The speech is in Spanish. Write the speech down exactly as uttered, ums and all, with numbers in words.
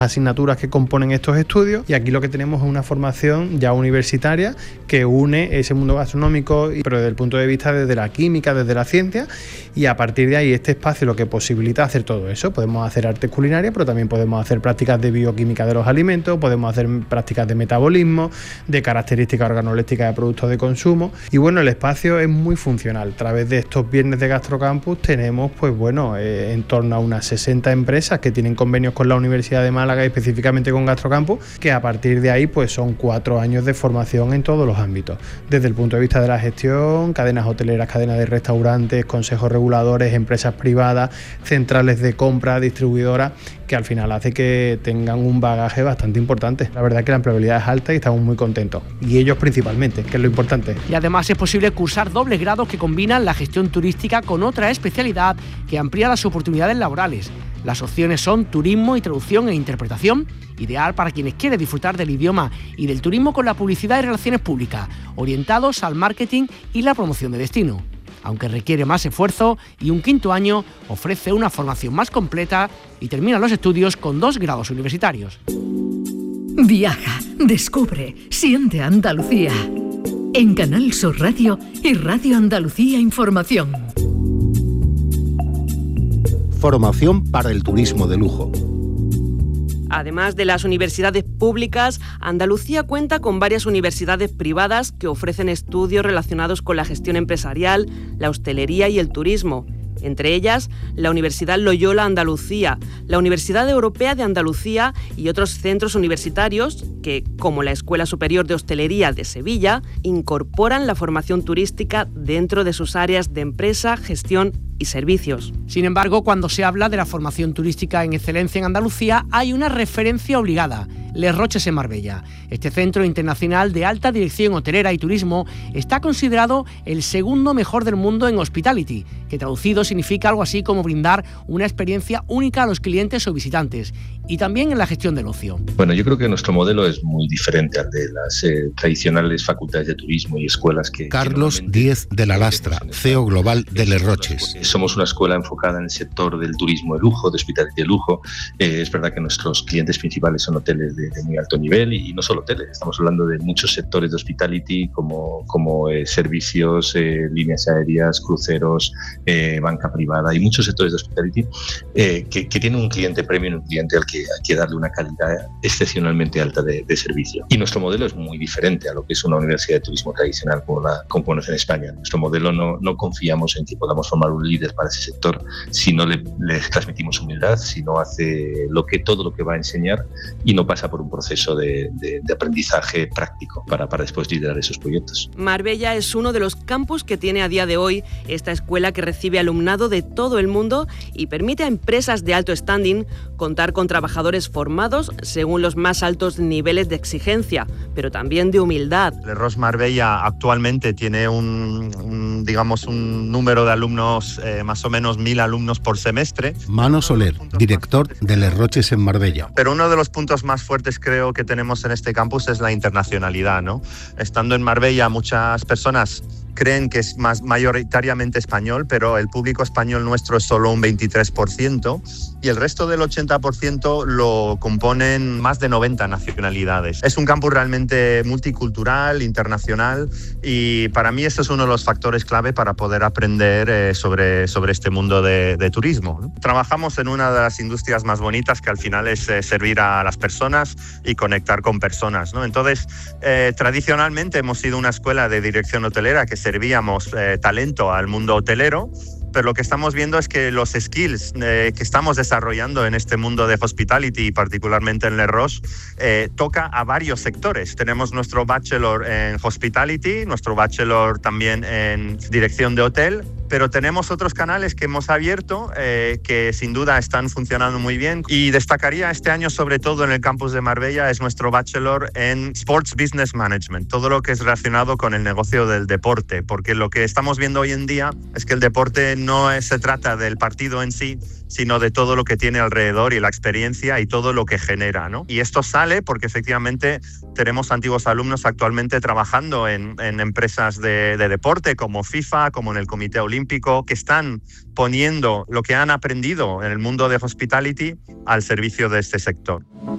asignaturas que componen estos estudios, y aquí lo que tenemos es una formación ya universitaria que une ese mundo gastronómico, pero desde el punto de vista desde la química, desde la ciencia, y a partir de ahí este espacio lo que posibilita hacer todo eso. Podemos hacer artes culinarias, pero también podemos hacer prácticas de bioquímica de los alimentos, podemos hacer prácticas de metabolismo, de características organolépticas de productos de consumo, y bueno, el espacio es muy funcional. A través de estos viernes de Gastrocampus tenemos pues bueno, eh, en torno a unas sesenta empresas que tienen convenios con la Universidad de Málaga, específicamente con Gastrocampus, que a partir de ahí pues son cuatro años de formación en todos los ámbitos, desde el punto de vista de la gestión, cadenas hoteleras, cadenas de restaurantes, consejos reguladores, empresas privadas, centrales de compra, distribuidoras, que al final hace que tengan un bagaje bastante importante. La verdad es que la empleabilidad es alta y estamos muy contentos, y ellos principalmente, que es lo importante. Y además es posible cursar dobles grados que combinan la gestión turística con otra especialidad que amplía las oportunidades laborales. Las opciones son turismo y traducción e interpretación, ideal para quienes quieren disfrutar del idioma y del turismo con la publicidad y relaciones públicas, orientados al marketing y la promoción de destino. Aunque requiere más esfuerzo, y un quinto año ofrece una formación más completa y termina los estudios con dos grados universitarios. Viaja, descubre, siente Andalucía. En Canal Sur Radio y Radio Andalucía Información. Formación para el turismo de lujo. Además de las universidades públicas, Andalucía cuenta con varias universidades privadas que ofrecen estudios relacionados con la gestión empresarial, la hostelería y el turismo. Entre ellas, la Universidad Loyola Andalucía, la Universidad Europea de Andalucía y otros centros universitarios que, como la Escuela Superior de Hostelería de Sevilla, incorporan la formación turística dentro de sus áreas de empresa, gestión y servicios. Sin embargo, cuando se habla de la formación turística en excelencia en Andalucía, hay una referencia obligada: Les Roches en Marbella. Este centro internacional de alta dirección hotelera y turismo está considerado el segundo mejor del mundo en hospitality, que traducido significa algo así como brindar una experiencia única a los clientes o visitantes, y también en la gestión del ocio. Bueno, yo creo que nuestro modelo es muy diferente al de las eh, tradicionales facultades de turismo y escuelas que... Carlos Díez de la Lastra, C E O global de Les Roches. Somos una escuela enfocada en el sector del turismo de lujo, de hospitality de lujo. Eh, es verdad que nuestros clientes principales son hoteles de, de muy alto nivel, y, y no solo hoteles, estamos hablando de muchos sectores de hospitality como, como eh, servicios, eh, líneas aéreas, cruceros, eh, banca privada, y muchos sectores de hospitality eh, que, que tienen un cliente premium, un cliente al que hay que darle una calidad excepcionalmente alta de, de servicio. Y nuestro modelo es muy diferente a lo que es una universidad de turismo tradicional como la como conocen en España. Nuestro modelo no, no confiamos en que podamos formar un líder para ese sector si no le, le transmitimos humildad, si no hace lo que, todo lo que va a enseñar y no pasa por un proceso de, de, de aprendizaje práctico para, para después liderar esos proyectos. Marbella es uno de los campus que tiene a día de hoy esta escuela, que recibe alumnado de todo el mundo y permite a empresas de alto standing contar con trabajadores formados según los más altos niveles de exigencia, pero también de humildad. Les Roches Marbella actualmente tiene un, un, digamos, un número de alumnos, eh, más o menos mil alumnos por semestre. Mano Soler, director de Les Roches en Marbella. Pero uno de los puntos más fuertes creo que tenemos en este campus es la internacionalidad, ¿no? Estando en Marbella, muchas personas creen que es más mayoritariamente español, pero el público español nuestro es solo un veintitrés por ciento y el resto del ochenta por ciento lo componen más de noventa nacionalidades. Es un campus realmente multicultural, internacional, y para mí ese es uno de los factores clave para poder aprender eh, sobre, sobre este mundo de, de turismo, ¿no? Trabajamos en una de las industrias más bonitas, que al final es eh, servir a las personas y conectar con personas, ¿no? Entonces, eh, tradicionalmente hemos sido una escuela de dirección hotelera que servíamos eh, talento al mundo hotelero, pero lo que estamos viendo es que los skills eh, que estamos desarrollando en este mundo de hospitality, y particularmente en Les Roches, eh, toca a varios sectores. Tenemos nuestro bachelor en hospitality, nuestro bachelor también en dirección de hotel, pero tenemos otros canales que hemos abierto eh, que sin duda están funcionando muy bien, y destacaría este año sobre todo en el campus de Marbella es nuestro bachelor en Sports Business Management, todo lo que es relacionado con el negocio del deporte, porque lo que estamos viendo hoy en día es que el deporte no es, se trata del partido en sí, sino de todo lo que tiene alrededor y la experiencia y todo lo que genera, ¿no? Y esto sale porque efectivamente tenemos antiguos alumnos actualmente trabajando en, en empresas de, de deporte como FIFA, como en el Comité Olímpico, que están poniendo lo que han aprendido en el mundo de hospitality al servicio de este sector.